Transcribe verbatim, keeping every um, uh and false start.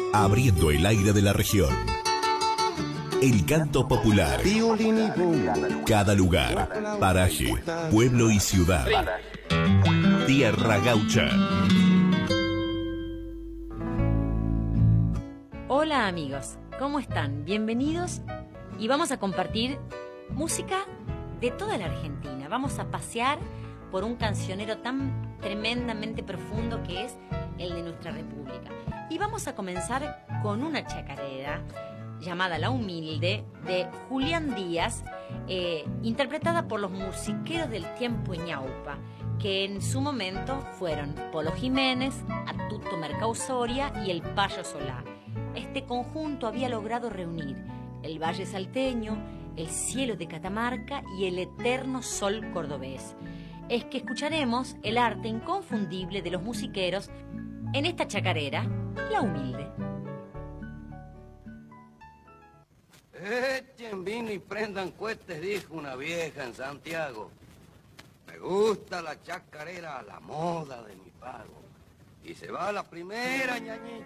abriendo el aire de la región. El canto popular. Cada lugar, paraje, pueblo y ciudad. Tierra Gaucha. Hola amigos, ¿cómo están? Bienvenidos y vamos a compartir música de toda la Argentina. Vamos a pasear por un cancionero tan tremendamente profundo que es el de nuestra República. Y vamos a comenzar con una chacarera llamada La Humilde, de Julián Díaz, eh, interpretada por los musiqueros del tiempo Ñaupa, que en su momento fueron Polo Jiménez, Atuto Mercausoria y el Payo Solá. Este conjunto había logrado reunir el Valle Salteño, el cielo de Catamarca y el eterno sol cordobés. Es que escucharemos el arte inconfundible de los musiqueros en esta chacarera, La Humilde. Echen vino y prendan cohetes, dijo una vieja en Santiago. Me gusta la chacarera a la moda de mi pago. Y se va la primera ñañita.